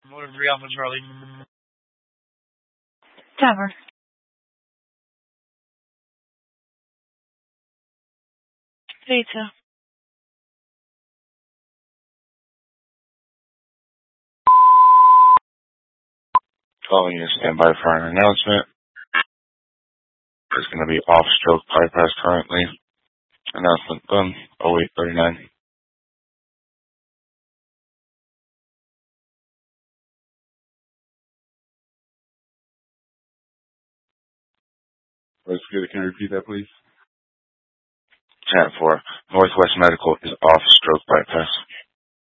Motor 3 Alpha Charlie. Tower. Theta. Calling you, stand by for an announcement. There's going to be off-stroke bypass currently. Announcement done. 0839. Can you repeat that, please? Chat for Northwest Medical is off-stroke bypass.